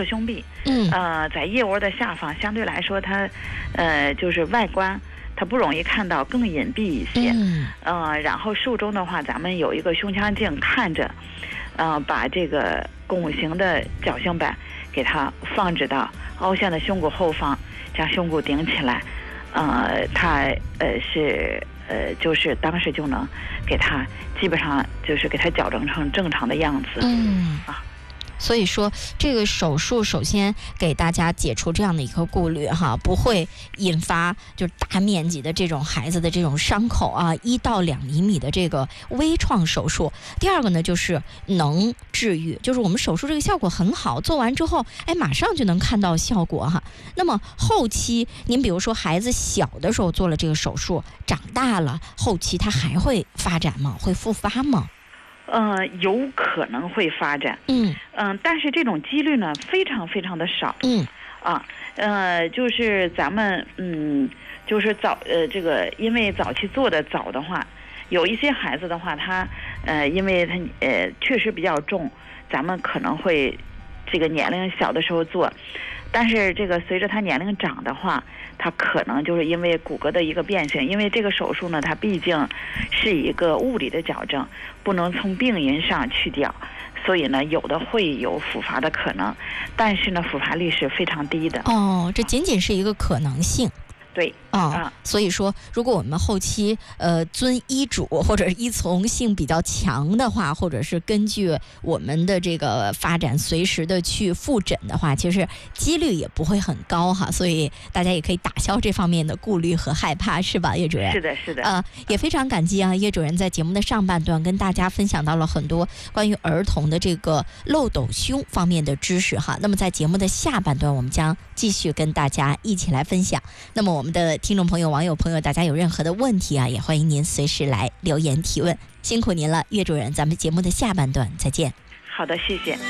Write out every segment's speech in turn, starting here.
胸壁，在腋窝的下方，相对来说它，就是外观它不容易看到，更隐蔽一些。然后术中的话，咱们有一个胸腔镜看着，把这个拱形的矫形板给它放置到凹陷的胸骨后方，将胸骨顶起来。它就是当时就能给它基本上就是给它矫正成正常的样子。 所以说这个手术首先给大家解除这样的一个顾虑哈，不会引发就是大面积的这种孩子的这种伤口啊，1到2厘米的这个微创手术。第二个呢就是能治愈，就是我们手术这个效果很好，做完之后马上就能看到效果哈。那么后期您比如说孩子小的时候做了这个手术，长大了后期他还会发展吗？会复发吗？ 有可能会发展，但是这种几率呢非常非常的少，就是咱们就是这个因为早期做的早的话，有一些孩子的话，他因为他确实比较重，咱们可能会这个年龄小的时候做，但是这个随着他年龄长的话，他可能就是因为骨骼的一个变性，因为这个手术呢，它毕竟是一个物理的矫正，不能从病因上去掉，所以呢，有的会有复发的可能，但是呢，复发率是非常低的。 这仅仅是一个可能性。 对所以说如果我们后期遵医嘱或者依从性比较强的话，或者是根据我们的这个发展随时的去复诊的话，其实几率也不会很高哈，所以大家也可以打消这方面的顾虑和害怕，是吧，叶主任？ 是的是的。 也非常感激叶主任在节目的上半段跟大家分享到了很多关于儿童的这个漏斗胸方面的知识哈。那么在节目的下半段，我们将继续跟大家一起来分享。那么我们的听众朋友、网友朋友，大家有任何的问题也欢迎您随时来留言提问。辛苦您了，岳主任，咱们节目的下半段再见。 好的，谢谢。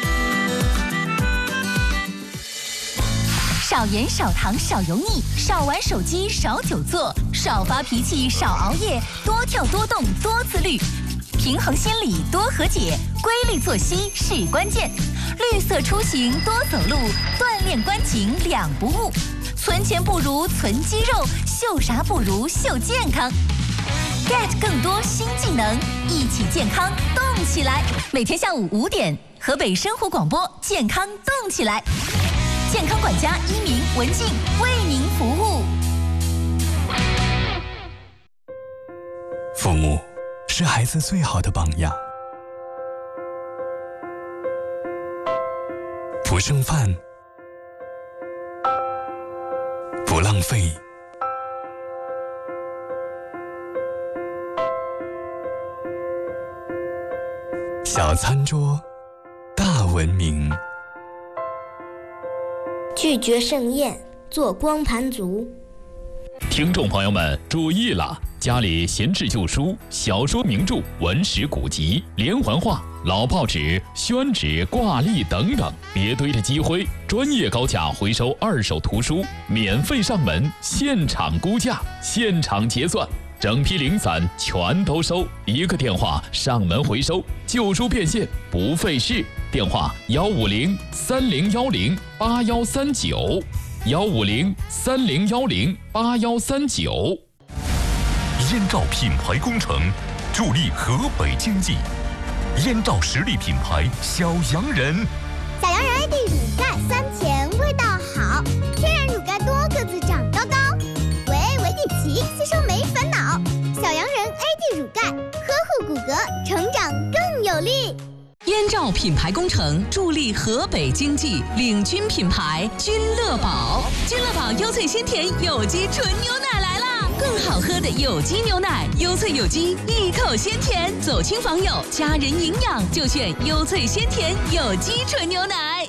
少盐少糖少油腻，少玩手机少久坐，少发脾气少熬夜，多跳多动多自律，平衡心理多和解，规律作息是关键。绿色出行多走路，锻炼关颈两不误。存钱不如存肌肉，秀啥不如秀健康。get 更多新技能，一起健康动起来。每天下午5点，河北生活广播健康动起来，健康管家一鸣、文静为您服务。 父母是孩子最好的榜样，不剩饭，不浪费，小餐桌，大文明。 拒绝盛宴，做光盘族。 听众朋友们注意了，家里闲置旧书、小说名著、文史古籍、连环画、老报纸、宣纸、挂历等等，别堆着积灰。专业高价回收二手图书，免费上门，现场估价，现场结算，整批零散全都收。一个电话上门回收，旧书变现不费事。电话150-3010-8139，150-3010-8139。 燕赵品牌工程助力河北经济。燕赵实力品牌小洋人， 小洋人 AD 乳盖酸甜味道好，天然乳盖多个子长高高，维 A 维 D 齐，吸收没烦恼。小洋人 AD 乳盖，呵护骨骼，成长更有力。 燕赵品牌工程助力河北经济，领军品牌君乐宝。君乐宝优萃鲜甜有机纯牛奶来啦！更好喝的有机牛奶，优萃有机，一口鲜甜。走亲访友，家人营养就选优萃鲜甜有机纯牛奶。